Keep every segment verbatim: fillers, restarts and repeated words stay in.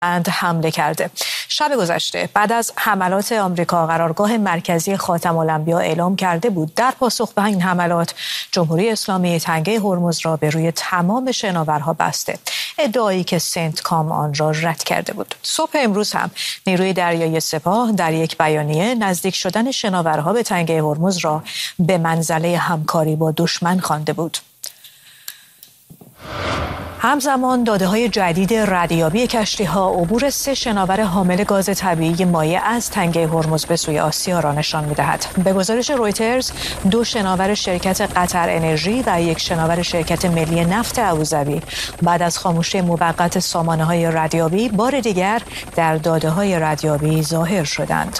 اند حمله کرده. شب گذشته بعد از حملات آمریکا قرارگاه مرکزی خاتم الانبیا اعلام کرده بود در پاسخ به این حملات جمهوری اسلامی تنگه هرمز را به روی تمام شناورها بسته، ادعایی که سنتکام آن را رد کرده بود. صبح امروز هم نیروی دریایی سپاه در یک بیانیه نزدیک شدن شناورها به تنگه هرمز را به منزله همکاری با دشمن خوانده بود. همزمان داده‌های جدید ردیابی کشتی‌ها عبور سه شناور حامل گاز طبیعی مایع از تنگه هرمز به سوی آسیا را نشان می‌دهد. به گزارش رویترز، دو شناور شرکت قطر انرژی و یک شناور شرکت ملی نفت ابوظبی بعد از خاموشی موقت سامانه‌های ردیابی بار دیگر در داده‌های ردیابی ظاهر شدند.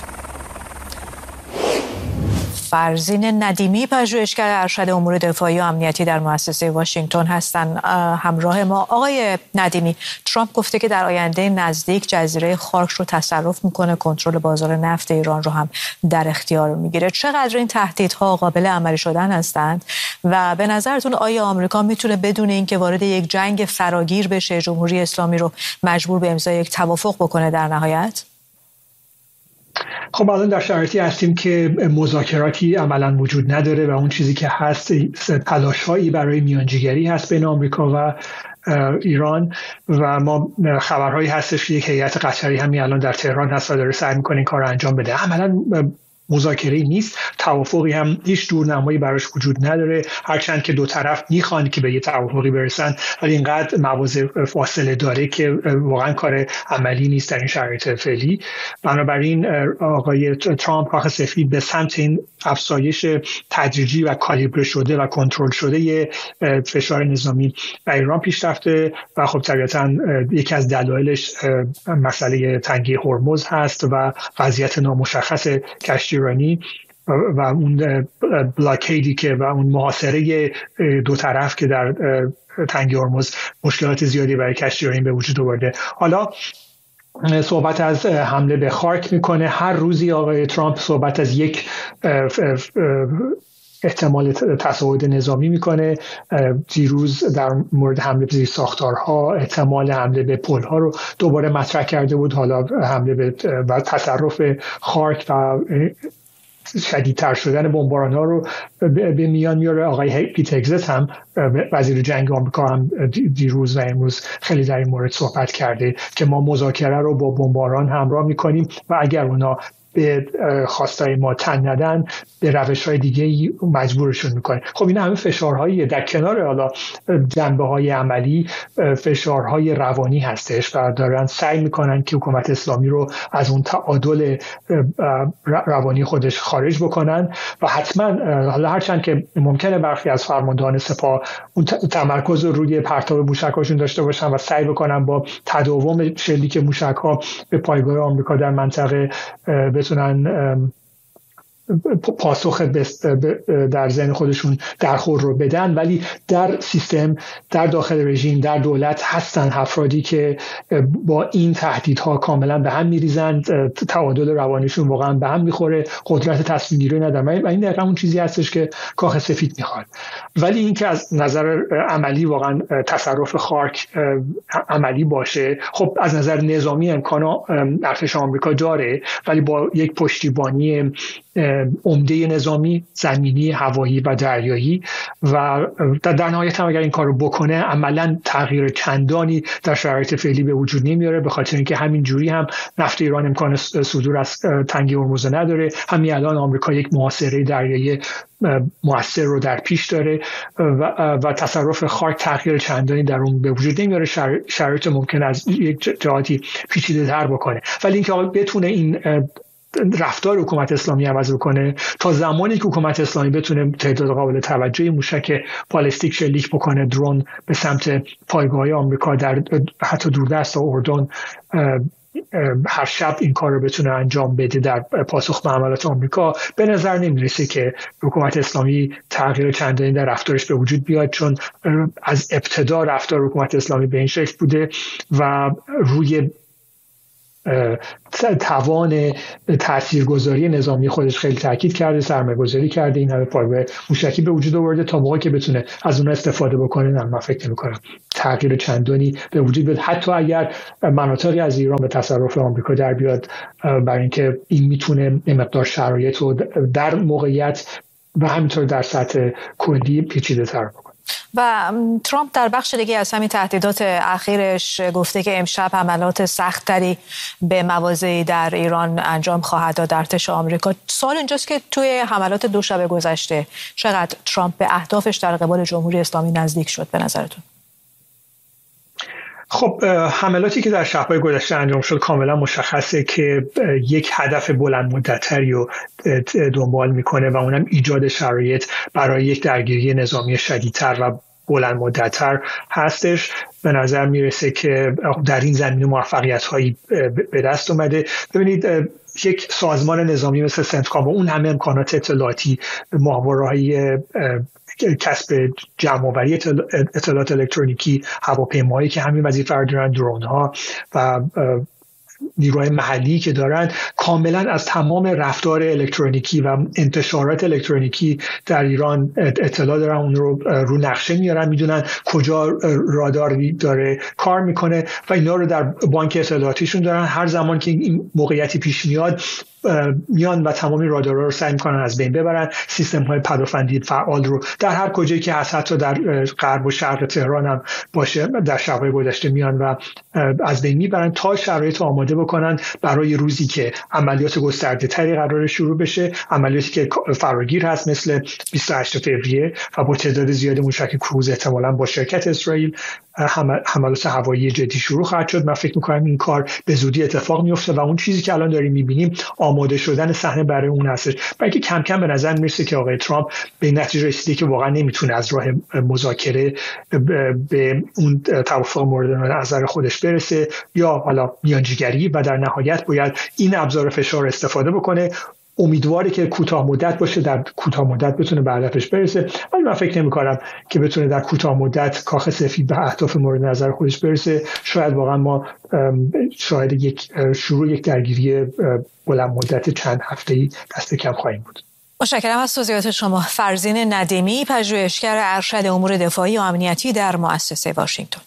فرزین ندیمی، پژوهشگر ارشد امور دفاعی و امنیتی در مؤسسه واشنگتن هستند همراه ما. آقای ندیمی، ترامپ گفته که در آینده نزدیک جزیره خارک رو تصرف میکنه، کنترل بازار نفت ایران رو هم در اختیار میگیره. چقدر این تهدیدها قابل عملی شدن هستند و به نظرتون آیا آمریکا میتونه بدون اینکه وارد یک جنگ فراگیر بشه جمهوری اسلامی رو مجبور به امضای یک توافق بکنه در نهایت؟ خب الان در شرایطی هستیم که مذاکراتی عملا وجود نداره و اون چیزی که هست تلاش‌هایی برای میانجیگری هست بین آمریکا و ایران و ما خبرهایی هستش که یک هیئت قطری همین الان در تهران هست و داره سعی می‌کنه این کار رو انجام بده. عملا مذاکره‌ای نیست، توافقی هم هیچ دورنمایی براش وجود نداره، هرچند که دو طرف میخوان که به یه توافقی برسن ولی اینقدر مواضع فاصله داره که واقعا کار عملی نیست در این شرایط فعلی. بنابراین آقای ترامپ کاخ سفید به سمت این افزایش تدریجی و کالیبر شده و کنترل شده یه فشار نظامی بر ایران پیش رفته و خب طبیعتاً یکی از دلایلش مسئله تنگه هرمز هست و وضعیت نامشخص کشتی ایرانی و اون بلاکیدی که و اون محاصره دو طرف که در تنگه هرمز مشکلات زیادی برای کشتی ایرانی به وجود آورده. حالا صحبت از حمله به خارک میکنه. هر روزی آقای ترامپ صحبت از یک احتمال تصاعد نظامی میکنه. دیروز در مورد حمله به ساختارها احتمال حمله به پلها رو دوباره مطرح کرده بود. حالا حمله به و تصرف خارک و شدیدتر شدن بمباران‌ها رو به میان میاره. آقای پیت هگزت هم وزیر جنگ آمریکا هم دیروز و امروز خیلی در این مورد صحبت کرده که ما مذاکره رو با بمباران همراه میکنیم و اگر اونا به خواستای ما تن ندن به روش‌های دیگه مجبورشون میکنه. خب این همه فشارهایی در کنار حالا جنبه‌های عملی فشارهای روانی هستش و دارن سعی میکنن که حکومت اسلامی رو از اون تعادل روانی خودش خارج بکنن و حتما حالا هرچند که ممکنه برخی از فرماندهان سپاه اون تمرکز رو روی پرتاب موشک‌هاشون داشته باشن و سعی بکنن با تداوم شلیک موشک‌ها به پایگاه آمریکا در منطقه بتونن پاسخ در ذهن خودشون درخور رو بدن، ولی در سیستم، در داخل رژیم، در دولت هستن افرادی که با این تهدیدها کاملا به هم میریزند، تعادل روانیشون واقعا به هم میخوره، قدرت تصمیم گیری ندارن و این دقیقا اون چیزی هستش که کاخ سفید میخواد. ولی این که از نظر عملی واقعا تصرف خارک عملی باشه، خب از نظر نظامی امکان ارتش آمریکا داره، ولی با یک پشتیبانی عمده نظامی زمینی، هوایی و دریایی و در نهایت هم اگر این کارو بکنه عملا تغییر چندانی در شرایط فعلی به وجود نمیاره، به خاطر اینکه همین جوری هم نفت ایران امکان صدور از تنگه هرمز نداره. همین الان آمریکا یک محاصره دریایی مؤثر رو در پیش داره و, و تصرف خارک تغییر چندانی در اون به وجود نمیاره. شرایط ممکن از یک جهاتی پیچیده تر بکنه، ولی اینکه بتونه این رفتار حکومت اسلامی عوض بکنه تا زمانی که حکومت اسلامی بتونه تعداد قابل توجهی موشک بالستیک شلیک بکنه، درون به سمت پایگاه‌های آمریکا در حتی دوردست اردن هر شب این کار رو بتونه انجام بده در پاسخ به حملات آمریکا، به نظر نمیرسه که حکومت اسلامی تغییر چندانی در رفتارش به وجود بیاد، چون از ابتدا رفتار حکومت اسلامی به این شکل بوده و روی توان تاثیرگذاری نظامی خودش خیلی تاکید کرده، سرمایه‌گذاری کرده، این همه پایگاه موشکی به وجود آورده تا موقعی که بتونه از اون استفاده بکنه. نه من فکر نمی‌کنم تغییر چندانی به وجود بیاد، حتی اگر مناطقی از ایران به تصرف آمریکا در بیاد، برای اینکه این میتونه این مقدار شرایط رو در موقعیت و همینطور در سطح کلی پیچیده‌تر بکنه. و ترامپ در بخش دیگه از همین تهدیدات اخیرش گفته که امشب حملات سخت‌تری به مواضعی در ایران انجام خواهد داد ارتش آمریکا. سوال اینجاست که توی حملات دو شب گذشته چقدر ترامپ به اهدافش در قبال جمهوری اسلامی نزدیک شد به نظرتون؟ خب حملاتی که در شب‌های گذشته انجام شد کاملا مشخصه که یک هدف بلند مدت‌تری رو دنبال میکنه و اونم ایجاد شرایط برای یک درگیری نظامی شدیدتر و بلند مدت‌تر هستش. به نظر میرسه که در این زمینه موفقیت‌هایی به دست اومده. ببینید یک سازمان نظامی مثل سنتکام و اون همه امکانات اطلاعاتی، ماهواره‌های کسب جمع‌آوری اطلاعات الکترونیکی، هواپیماهایی که همین وظیفه رو دارن، درون‌ها و نیروهای محلی که دارن، کاملا از تمام رفتار الکترونیکی و انتشارات الکترونیکی در ایران اطلاع دارن، اون رو رو نقشه میارن، میدونن کجا رادار داره کار میکنه و اینا رو در بانک اطلاعاتیشون دارن. هر زمان که این موقعیتی پیش میاد میان و تمامی رادارها رو سعی میکنن از بین ببرن. سیستم های پدافندی فعال رو در هر کجایی که هست، حتی در غرب و شرق تهران هم باشه، در شب‌های گذشته میان و از بین میبرن تا شرایط آماده بکنن برای روزی که عملیات گسترده تری قرار شروع بشه، عملیاتی که فراگیر هست مثل بیست و هشتم فوریه و با تعداد زیاد موشک کروز احتمالاً با شرکت اسرائیل حملات هوایی جدی شروع خواهد شد. من فکر میکنم این کار به زودی اتفاق میفته و اون چیزی که الان داریم میبینیم آماده شدن صحنه برای اون هستش. برای که کم کم به نظر میرسه که آقای ترامپ به این نتیجه رسیده که واقعا نمیتونه از راه مذاکره به اون توافق مورد نظر خودش برسه یا حالا میانجیگری و در نهایت باید این ابزار فشار استفاده بکنه. امیدواره که کوتاه مدت باشه، در کوتاه مدت بتونه به هدفش برسه، ولی من فکر نمی‌کنم که بتونه در کوتاه مدت کاخ سفید به اهداف مورد نظر خودش برسه. شاید واقعا ما شاید یک شروع یک درگیری بلند مدت چند هفته‌ای دست کم خواهیم بود. متشکرم از توضیحات شما. فرزین ندیمی، پژوهشگر ارشد امور دفاعی و امنیتی در مؤسسه واشنگتن.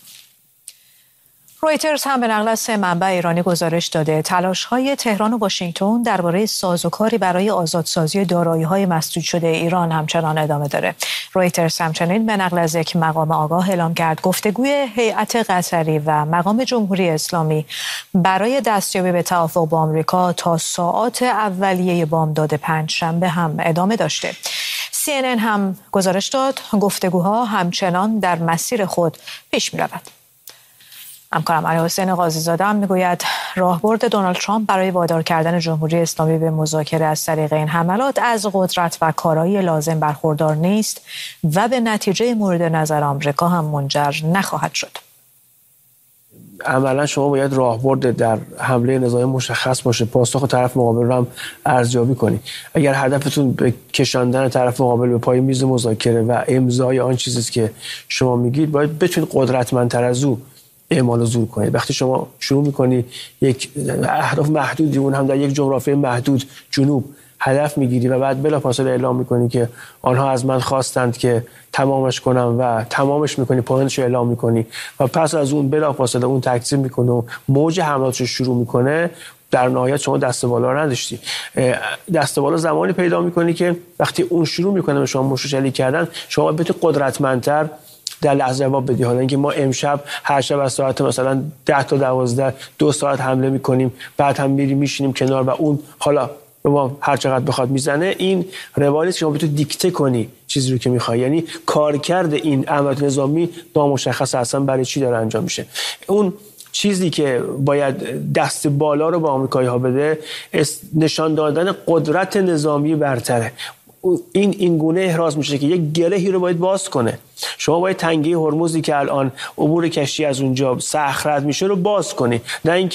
رویترز هم به نقل از سه منبع ایرانی گزارش داده تلاش‌های تهران و واشنگتن درباره سازوکاری برای آزادسازی دارایی‌های مسدود شده ایران همچنان ادامه داره. رویترز همچنین به نقل از یک مقام آگاه اعلام کرد گفتگوی هیئت قطری و مقام جمهوری اسلامی برای دستیابی به توافق با آمریکا تا ساعات اولیه بامداد پنجشنبه هم ادامه داشته. سی ان ان هم گزارش داد گفتگوها همچنان در مسیر خود پیش می‌رود. همکارم علیحسین قاضی‌زاده هم میگوید راهبرد دونالد ترامپ برای وادار کردن جمهوری اسلامی به مذاکره از طریق این حملات از قدرت و کارایی لازم برخوردار نیست و به نتیجه مورد نظر آمریکا هم منجر نخواهد شد. عملا شما باید راهبرد در حمله نظامی مشخص باشه، پاسخ طرف مقابل رو هم ارزیابی کنید. اگر هدفتون به کشاندن طرف مقابل به پای میز مذاکره و امضای آن چیزی است که شما میگید، باید بتونید قدرتمندتر از او اعمال و زور کنید. وقتی شما شروع میکنی یک اهداف محدودی، اون هم در یک جغرافیای محدود جنوب هدف میگیری و بعد بلافاصله اعلام میکنی که آنها از من خواستند که تمامش کنم و تمامش میکنی، پایانش رو اعلام میکنی و پس از اون بلافاصله اون تکثیر میکنه و موج حملاتش رو شروع میکنه، در نهایت شما دست بالا رو نداشتی. دست بالا زمانی پیدا میکنی که وقتی اون شروع میکنه به شما مشوشلی کردن، شما بتونید قدرتمندتر در لحظه جواب بدی. حالا اینکه ما امشب هر شب از ساعت مثلا ده تا دوازده دو ساعت حمله میکنیم، بعد هم میریم میشینیم کنار و اون حالا به ما هر چقدر بخواد میزنه، این روالی شما بتونی دیکته کنی چیزی رو که میخوای. یعنی کارکرد این عملیات نظامی نامشخص اصلا برای چی داره انجام میشه. اون چیزی که باید دست بالا رو به آمریکایی‌ها بده نشان دادن قدرت نظامی برتره. این این گونه احراز میشه که یک گرهی رو باید باز کنه. شما باید تنگه هرمزی که الان عبور کشتی از اونجا سخت رد میشه رو باز کنی، نه اینکه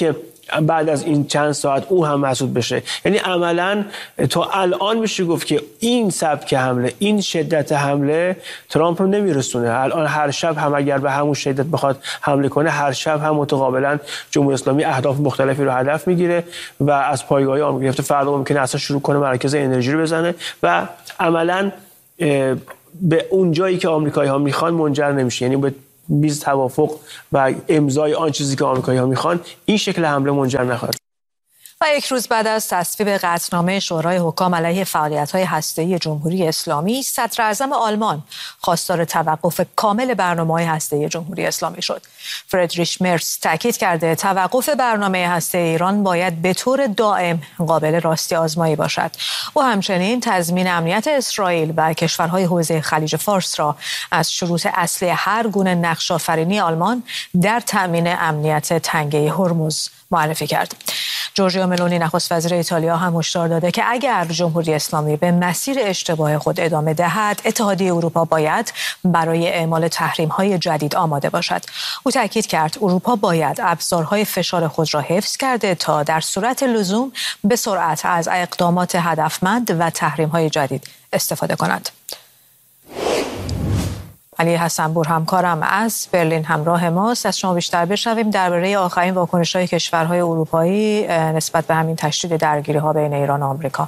بعد از این چند ساعت او هم مسعود بشه. یعنی عملاً تا الان میشه گفت که این سبک حمله، این شدت حمله ترامپ رو نمیرسونه. الان هر شب هم اگر به همون شدت بخواد حمله کنه، هر شب هم متقابلا جمهوری اسلامی اهداف مختلفی رو هدف میگیره و از پایگاه‌های آمریکا گرفته فردا ممکنه اصلا شروع کنه مرکز انرژی رو بزنه و عملاً به اون جایی که آمریکایی‌ها میخوان منجر نمیشه. یعنی به میز توافق و امضای آن چیزی که آمریکایی‌ها میخوان این شکل حمله منجر نخواهد. و یک روز بعد از تصویب قطعنامه شورای حکام علیه فعالیت‌های هسته‌ای جمهوری اسلامی، صدر اعظم آلمان خواستار توقف کامل برنامه‌های هسته‌ای جمهوری اسلامی شد. فردریش مرز تاکید کرده توقف برنامه هسته‌ای ایران باید به طور دائم قابل راستی آزمایی باشد. او همچنین تضمین امنیت اسرائیل و کشورهای حوزه خلیج فارس را از شروط اصلی هر گونه نقش‌آفرینی آلمان در تأمین امنیت تنگه هرمز معرفی کرد. جورجیا ملونی نخست وزیر ایتالیا هم هشدار داده که اگر جمهوری اسلامی به مسیر اشتباه خود ادامه دهد، اتحادیه اروپا باید برای اعمال تحریم‌های جدید آماده باشد. او تاکید کرد اروپا باید ابزارهای فشار خود را حفظ کرده تا در صورت لزوم به سرعت از اقدامات هدفمند و تحریم‌های جدید استفاده کند. علی حسن‌پور همکارم از برلین همراه ماست. از شما بیشتر بشنویم درباره آخرین واکنش‌های کشورهای اروپایی نسبت به همین تشدید درگیری‌ها بین ایران و آمریکا.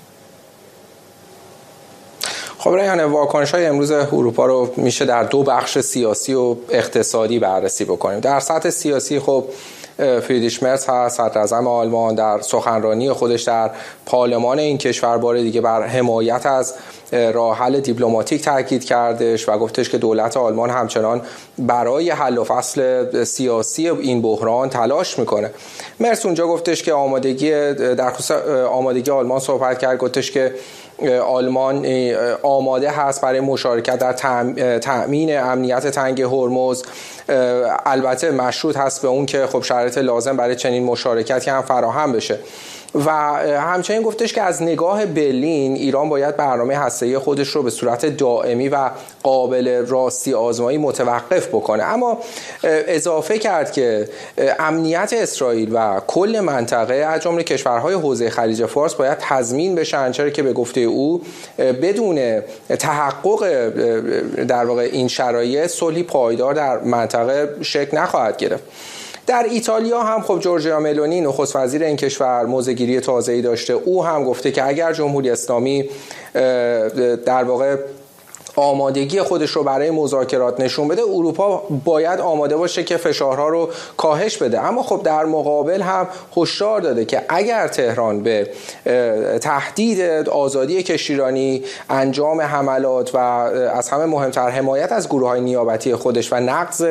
خب ریحانه، واکنش‌های امروز اروپا رو میشه در دو بخش سیاسی و اقتصادی بررسی بکنیم. در سطح سیاسی خب فریدریش مرز هست، صدر اعظم آلمان، در سخنرانی خودش در پارلمان این کشور بار دیگه بر حمایت از راه حل دیپلماتیک تاکید کردش و گفتش که دولت آلمان همچنان برای حل و فصل سیاسی این بحران تلاش میکنه. مرز اونجا گفتش که آمادگی در خصوص آمادگی آلمان صحبت کرد، گفتش که آلمان آماده هست برای مشارکت در تأمین امنیت تنگ هرمز، البته مشروط هست به اون که خب شرایط لازم برای چنین مشارکتی هم فراهم بشه. و همچنین گفتش که از نگاه برلین ایران باید برنامه هسته‌ای خودش رو به صورت دائمی و قابل راستی آزمایی متوقف بکنه. اما اضافه کرد که امنیت اسرائیل و کل منطقه از جمله کشورهای حوزه خلیج فارس باید تضمین بشن، چرا که به گفته او بدون تحقق در واقع این شرایط صلحی پایدار در منطقه شکل نخواهد گرفت. در ایتالیا هم خب جورجیا ملونی نخست وزیر این کشور موضع‌گیری تازه‌ای داشته. او هم گفته که اگر جمهوری اسلامی در واقع آمادگی خودش رو برای مذاکرات نشون بده، اروپا باید آماده باشه که فشارها رو کاهش بده. اما خب در مقابل هم هشدار داده که اگر تهران به تهدید آزادی کشتیرانی، انجام حملات و از همه مهمتر حمایت از گروه‌های نیابتی خودش و نقض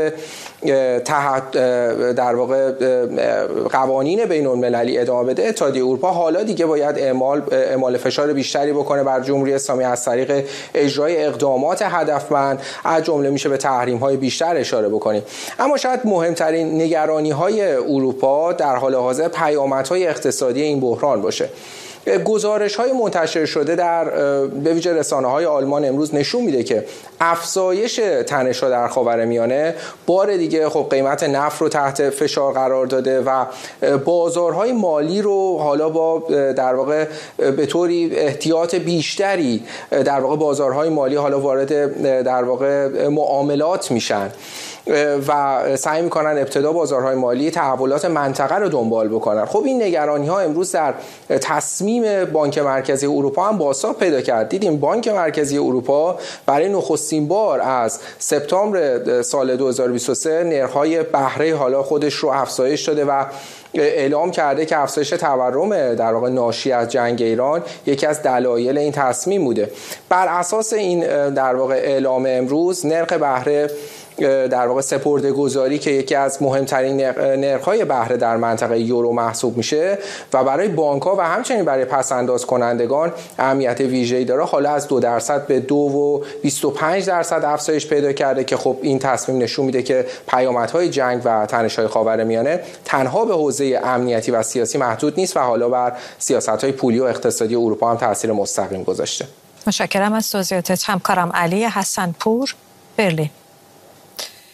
در واقع قوانین بین‌المللی ادامه بده، اتحادیه اروپا حالا دیگه باید اعمال اعمال فشار بیشتری بکنه بر جمهوری اسلامی از طریق اجرای اقدامات هدفمند، از جمله میشه به تحریم‌های بیشتر اشاره بکنیم. اما شاید مهمترین نگرانی‌های اروپا در حال حاضر پیامدهای اقتصادی این بحران باشه. گزارش‌های منتشر شده در به ویژه رسانه‌های آلمان امروز نشون میده که افزایش تنش‌ها در خاورمیانه بار دیگه خب قیمت نفت رو تحت فشار قرار داده و بازارهای مالی رو حالا با در واقع به طوری احتیاط بیشتری در واقع بازارهای مالی حالا وارد در واقع معاملات میشن و سعی میکنن ابتدا بازارهای مالی تحولات منطقه رو دنبال بکنن. خب این نگرانی ها امروز در تصمیم بانک مرکزی اروپا هم بازتاب پیدا کرد. دیدیم بانک مرکزی اروپا برای نخستین بار از سپتامبر سال دو هزار و بیست و سه نرخ‌های بهره حالا خودش رو افزایش داده و اعلام کرده که افزایش تورم در واقع ناشی از جنگ ایران یکی از دلایل این تصمیم بوده. بر اساس این در واقع اعلام امروز نرخ بهره در واقع سپرده‌گذاری که یکی از مهمترین نرخ‌های بهره در منطقه یورو محسوب میشه و برای بانک‌ها و همچنین برای پس‌انداز کنندگان اهمیت ویژه‌ای داره، حالا از دو درصد به دو و بیست و پنج درصد افزایش پیدا کرده که خب این تصمیم نشون میده که پیامدهای جنگ و تنش‌های خاورمیانه تنها به حوزه امنیتی و سیاسی محدود نیست و حالا بر سیاست‌های پولی و اقتصادی اروپا هم تاثیر مستقیم گذاشته. متشکرم از توضیحاتت همکارم علی حسن‌پور، برلین.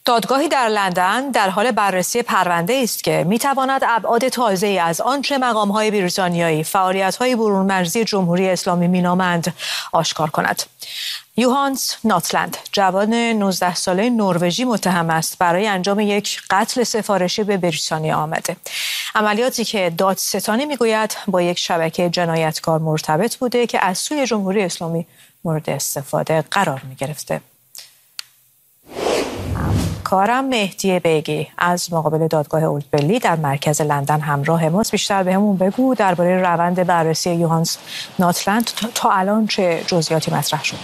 دادگاهی در لندن در حال بررسی پرونده است که میتواند ابعاد تازه‌ای از آنچه مقام‌های بریتانیایی فعالیت‌های برون‌مرزی جمهوری اسلامی مینامند آشکار کند. یوهانس ناتلند، جوان نوزده ساله نروژی متهم است برای انجام یک قتل سفارشی به بریتانیا آمده. عملیاتی که دادستانی میگوید با یک شبکه جنایتکار مرتبط بوده که از سوی جمهوری اسلامی مورد استفاده قرار می گرفته. کارم مهدی بیگی از مقابل دادگاه اولد بیلی در مرکز لندن همراه ماست. بیشتر به همون بگو درباره روند بررسی یوهانس ناتلند تا الان چه جزئیاتی مطرح شد؟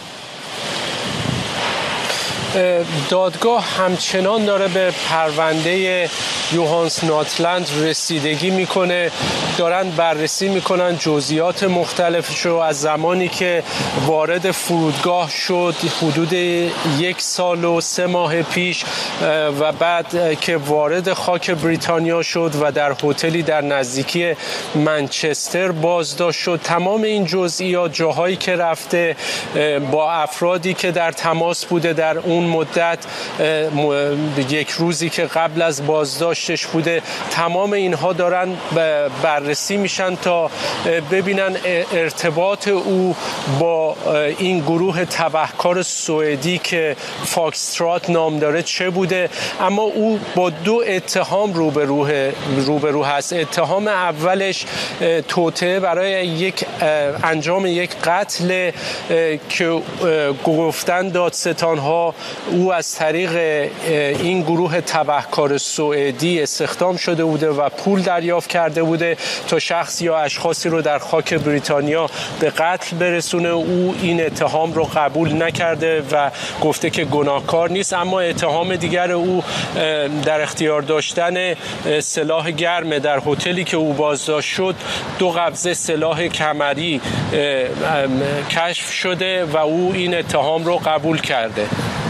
دادگاه همچنان داره به پرونده یوهانس ناتلند رسیدگی میکنه، دارن بررسی میکنن جزئیات مختلفش رو از زمانی که وارد فرودگاه شد حدود یک سال و سه ماه پیش و بعد که وارد خاک بریتانیا شد و در هتلی در نزدیکی منچستر بازداشت شد. تمام این جزئیات، جاهایی که رفته، با افرادی که در تماس بوده در اون مدت، یک روزی که قبل از بازداشتش بوده، تمام اینها دارن بررسی میشن تا ببینن ارتباط او با این گروه تبهکار سوئدی که فاکسترات نام داره چه بوده. اما او با دو اتهام روبرو روبرو هست. اتهام اولش توطئه برای یک انجام یک قتل که گفتن دادستان‌ها او از طریق این گروه تبهکار سوئدی استخدام شده بوده و پول دریافت کرده بوده تا شخص یا اشخاصی رو در خاک بریتانیا به قتل برسونه. او این اتهام رو قبول نکرده و گفته که گناهکار نیست. اما اتهام دیگر او در اختیار داشتن سلاح گرم در هتلی که او بازداشت شد. دو قبضه سلاح کمری کشف شده و او این اتهام رو قبول کرده.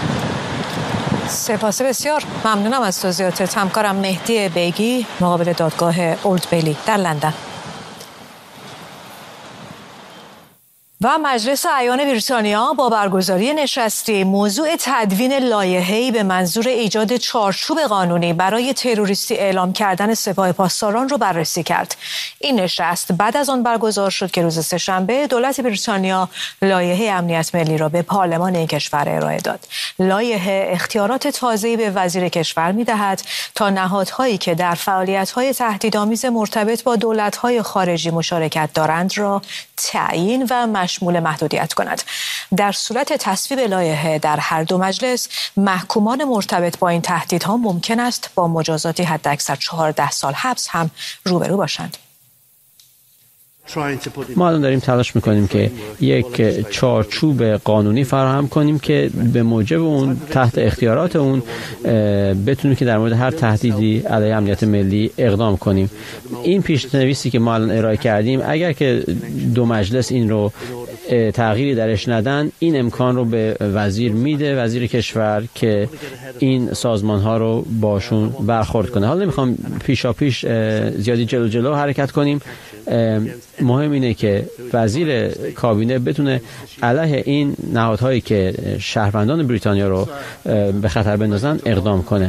سپاس بسیار ممنونم از توضیحاتت. همکارم مهدی بیگی مقابل دادگاه اولد بیلی در لندن. و مجلس اعیان بریتانیا با برگزاری نشستی موضوع تدوین لایحه‌ای به منظور ایجاد چارچوب قانونی برای تروریستی اعلام کردن سپاه پاسداران رو بررسی کرد. این نشست بعد از آن برگزار شد که روز سه‌شنبه دولت بریتانیا لایحه امنیت ملی را به پارلمان این کشور ارائه داد. لایحه اختیارات تازه‌ای به وزیر کشور می‌دهد تا نهادهایی که در فعالیت‌های تهدیدآمیز مرتبط با دولت‌های خارجی مشارکت دارند را تعیین و مشمول محدودیت کند. در صورت تصویب لایحه در هر دو مجلس، محکومان مرتبط با این تهدیدها ممکن است با مجازاتی حداکثر چهارده سال حبس هم روبرو باشند. ما الان داریم تلاش میکنیم که یک چارچوب قانونی فراهم کنیم که به موجب اون تحت اختیارات اون بتونیم که در مورد هر تهدیدی علیه امنیت ملی اقدام کنیم. این پیشنویسی که ما الان ارائه کردیم، اگر که دو مجلس این رو تغییری درش ندن، این امکان رو به وزیر میده، وزیر کشور، که این سازمان ها رو باشون برخورد کنه. حالا نمیخوام پیشا پیش زیادی جلو جلو حرکت کنیم. مهم اینه که وزیر کابینه بتونه علیه این نهادهایی که شهروندان بریتانیا رو به خطر بندازن اقدام کنه.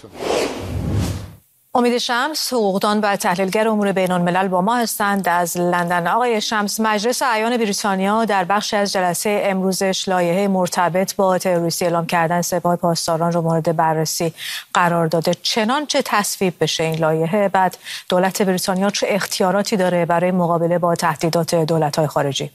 امید شمس، حقوقدان و تحلیلگر امور بین الملل با ما هستند از لندن. آقای شمس، مجلس اعیان بریتانیا در بخش از جلسه امروزش لایحه مرتبط با تروریستی اعلام کردن سپاه پاسداران رو مورد بررسی قرار داده. چنانچه تصویب بشه این لایحه، بعد دولت بریتانیا چه اختیاراتی داره برای مقابله با تهدیدات دولت‌های خارجی؟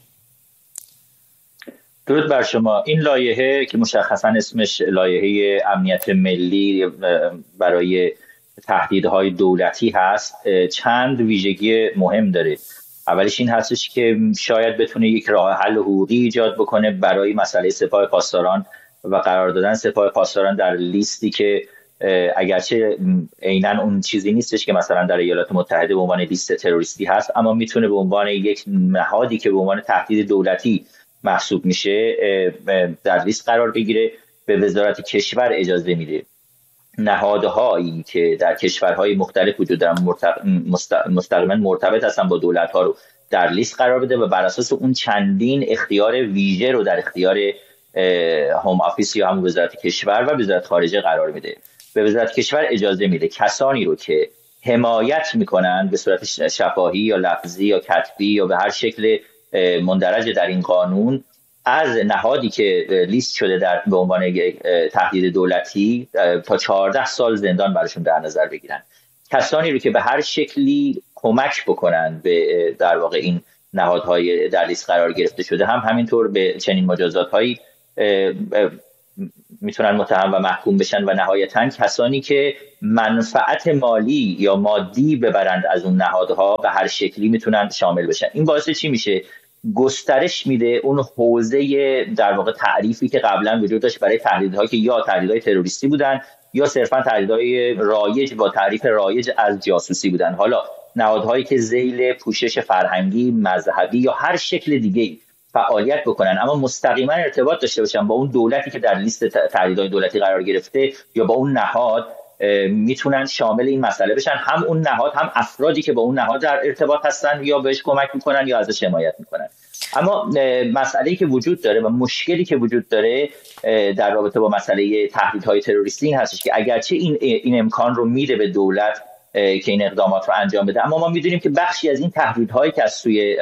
درود بر شما. این لایحه که مشخصاً اسمش لایحه امنیت ملی برای تهدیدهای دولتی هست، چند ویژگی مهم داره. اولش این هستش که شاید بتونه یک راه حل حقوقی ایجاد بکنه برای مسئله سپاه پاسداران و قرار دادن سپاه پاسداران در لیستی که اگرچه عیناً اون چیزی نیستش که مثلا در ایالات متحده به عنوان لیست تروریستی هست، اما میتونه به عنوان یک نهادی که به عنوان تهدید دولتی محسوب میشه در لیست قرار بگیره. به وزارت کشور اجازه میده نهادهایی که در کشورهای مختلف وجود دارن مستقیما مرتبط هستن با دولت‌ها رو در لیست قرار بده و بر اساس اون چندین اختیار ویژه رو در اختیار هوم آفیس یا همون وزارت کشور و وزارت خارجه قرار میده. به وزارت کشور اجازه میده کسانی رو که حمایت میکنن به صورت شفاهی یا لفظی یا کتبی یا به هر شکل مندرج در این قانون از نهادی که لیست شده در به عنوان تهدید دولتی تا چهارده سال زندان براشون در نظر بگیرن. کسانی رو که به هر شکلی کمک بکنن به در واقع این نهادهای در لیست قرار گرفته شده هم همینطور به چنین مجازات‌هایی میتونن متهم و محکوم بشن و نهایتاً کسانی که منفعت مالی یا مادی ببرند از اون نهادها به هر شکلی میتونن شامل بشن. این باعث چی میشه؟ گسترش میده اون حوزه در واقع تعریفی که قبلا وجود داشت برای تهدیدها که یا تهدیدهای تروریستی بودن یا صرفاً تهدیدهای رایج با تعریف رایج از جاسوسی بودن. حالا نهادهایی که ذیل پوشش فرهنگی، مذهبی یا هر شکل دیگه‌ای فعالیت بکنن اما مستقیما ارتباط داشته باشن با اون دولتی که در لیست تهدیدهای دولتی قرار گرفته یا با اون نهاد، میتونن شامل این مسئله بشن. هم اون نهاد هم افرادی که با اون نهاد در ارتباط هستن یا بهش کمک میکنن یا ازش حمایت میکنن. اما مسئله‌ای که وجود داره و مشکلی که وجود داره در رابطه با مسئله تهدیدهای تروریستی این هستش که اگرچه این این امکان رو میده به دولت که این اقدامات رو انجام بده، اما ما میدونیم که بخشی از این تهدیدهایی که از سوی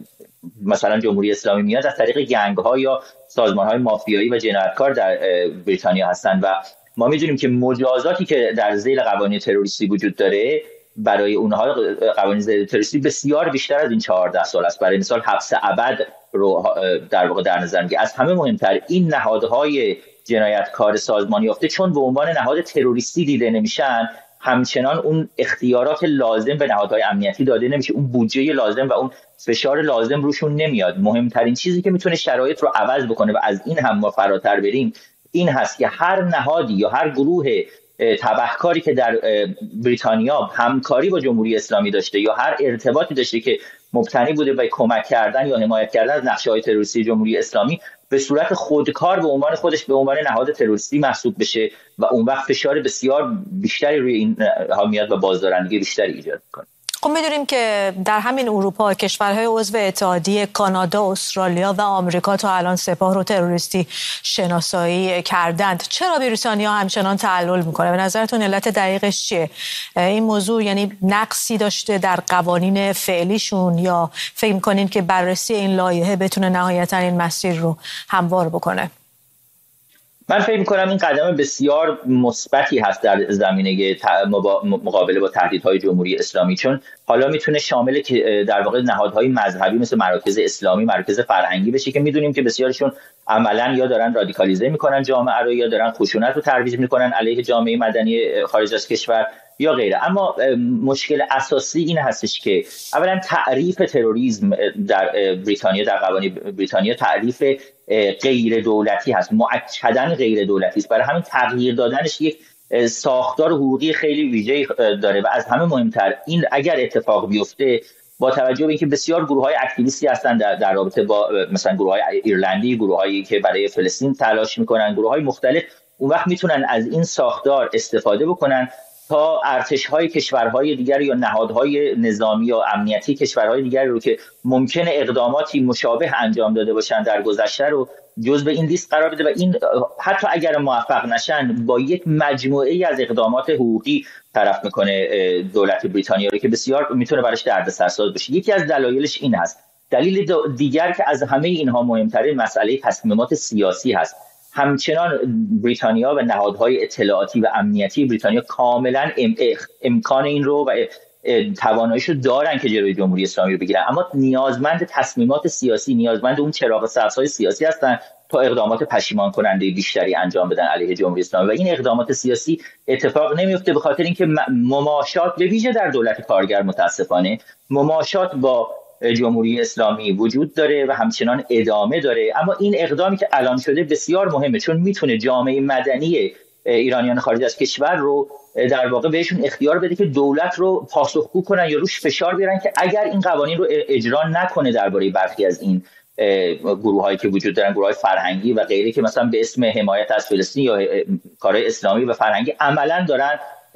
مثلا جمهوری اسلامی میاد از طریق گنگ‌ها یا سازمان‌های مافیایی و جنایتکار در بریتانیا هستند و ما میدونیم که مجازاتی که در ذیل قوانین تروریستی وجود داره برای اونها قوانین ذیل تروریستی بسیار بیشتر از این چهارده سال است. برای مثال حبس ابد رو در واقع در نظر میگیره. از همه مهمتر این نهادهای جنایتکار سازمان یافته چون به عنوان نهاد تروریستی دیده نمیشن، همچنان اون اختیارات لازم به نهادهای امنیتی داده نمیشه، اون بودجه لازم و اون فشار لازم روشون نمیاد. مهمترین چیزی که میتونه شرایط رو عوض بکنه و از این هم ما فراتر بریم این هست که هر نهادی یا هر گروه تبهکاری که در بریتانیا همکاری با جمهوری اسلامی داشته یا هر ارتباطی داشته که مبتنی بوده به کمک کردن یا حمایت کردن از نقشه‌های تروریستی جمهوری اسلامی به صورت خودکار به عنوان خودش به عنوان نهاد تروریستی محسوب بشه و اون وقت فشار بسیار بیشتری روی این ها میاد و بازدارندگی بیشتری ایجاد می‌کنه. خب می‌دونیم که در همین اروپا کشورهای عضو اتحادیه کانادا، استرالیا و آمریکا تا الان سپاه رو تروریستی شناسایی کردند. چرا بریتانیا همچنان تعلل میکنه؟ به نظرتون علت دقیقش چیه؟ این موضوع یعنی نقصی داشته در قوانین فعلیشون یا فکر می‌کنین که بررسی این لایحه بتونه نهایتاً این مسیر رو هموار بکنه؟ من فکر می‌کنم این قدم بسیار مثبتی هست در زمینه مقابله با تهدیدهای جمهوری اسلامی، چون حالا میتونه شامل در واقع نهادهای مذهبی مثل مراکز اسلامی، مراکز فرهنگی بشه که میدونیم که بسیارشون عملاً یا دارن رادیکالیزه میکنن جامعه رو یا دارن خشونت رو ترویج میکنن علیه جامعه مدنی خارج از کشور یا غیره. اما مشکل اساسی این هستش که اولا تعریف تروریسم در بریتانیا در قوانین بریتانیا تعریف غیر دولتی هست، مؤکداً غیر دولتی است. برای همین تغییر دادنش یک ساختار حقوقی خیلی ویژه‌ای داره و از همه مهمتر این اگر اتفاق بیفته با توجه به اینکه بسیار گروه‌های اکتیویستی هستن در, در رابطه با مثلا گروه‌های ایرلندی، گروه‌هایی که برای فلسطین تلاش می‌کنن، گروه‌های مختلف، اون وقت میتونن از این ساختار استفاده بکنن تا ارتش‌های کشورهای دیگر یا نهادهای نظامی یا امنیتی کشورهای دیگر رو که ممکن اقداماتی مشابه انجام داده باشن در گذشته رو جزو این لیست قرار بده و این حتی اگر موفق نشن با یک مجموعه از اقدامات حقوقی طرف میکنه دولت بریتانیا رو که بسیار میتونه براش دردسرساز بشه. یکی از دلایلش این هست. دلیل دیگر که از همه اینها مهمترین مسئله تصمیمات سیاسی هست. همچنان بریتانیا و نهادهای اطلاعاتی و امنیتی بریتانیا کاملا امکان این رو و تواناییش رو دارن که جلوی جمهوری اسلامی رو بگیرن، اما نیازمند تصمیمات سیاسی، نیازمند اون چراغ سبزهای سیاسی هستن تا اقدامات پشیمان کننده بیشتری انجام بدن علیه جمهوری اسلامی و این اقدامات سیاسی اتفاق نمیفته به خاطر اینکه مماشات به ویژه در دولت کارگر متاسفانه مماشات با جمهوری اسلامی وجود داره و همچنان ادامه داره. اما این اقدامی که الان شده بسیار مهمه چون میتونه جامعه مدنی ایرانیان خارج از کشور رو در واقع بهشون اختیار بده که دولت رو پاسخگو کنن یا روش فشار بیارن که اگر این قوانین رو اجرا نکنه درباره برخی از این گروه‌هایی که وجود دارن، گروه‌های فرهنگی و غیره که مثلا به اسم حمایت از فلسطین یا کارهای اسلامی و فرهنگی عملاً دارن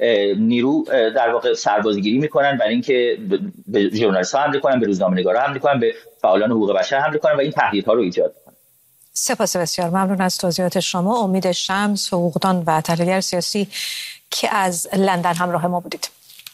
نیرو در واقع سربازگیری میکنن برای اینکه به ژورنالیست‌ها حمله کنن، به روزنامه‌نگارا حمله کنن، به فعالان حقوق بشر حمله کنن و این تهدیدها رو ایجاد کنن. سپاس بسیار ممنون از توضیحات شما. امید شمس، حقوقدان و تحلیلگر سیاسی که از لندن همراه ما بودید.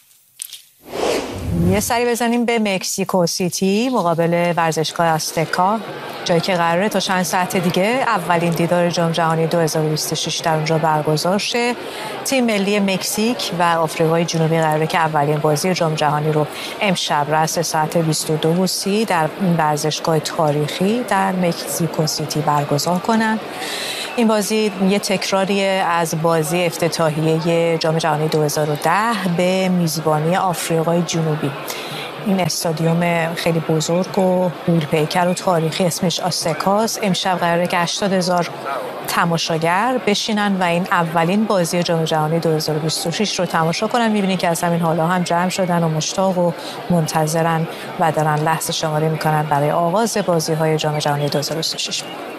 یه سری بزنیم به مکزیکو سیتی مقابل ورزشگاه آستکا، جایی که قراره تا چند ساعت دیگه اولین دیدار جام جهانی دو هزار و بیست و شش در اونجا برگزار شه. تیم ملی مکزیک و آفریقای جنوبی قراره که اولین بازی جام جهانی رو امشب رأس ساعت بیست و دو و سی در این ورزشگاه تاریخی در مکزیکو سیتی برگزار کنن. این بازی یه تکراری از بازی افتتاحیه جام جهانی دو هزار و ده به میزبانی آفریقای جنوبی. این استادیوم خیلی بزرگ و غول‌پیکر و تاریخی اسمش آستکاست. امشب قراره که هشتاد هزار تماشاگر بشینن و این اولین بازی جام جهانی دو هزار و بیست و شش رو تماشا کنن. می‌بینید که از همین حالا هم جمع شدن و مشتاق و منتظرن و دارن لحظه شماری می‌کنن برای آغاز بازی‌های جام جهانی دو هزار و بیست و شش.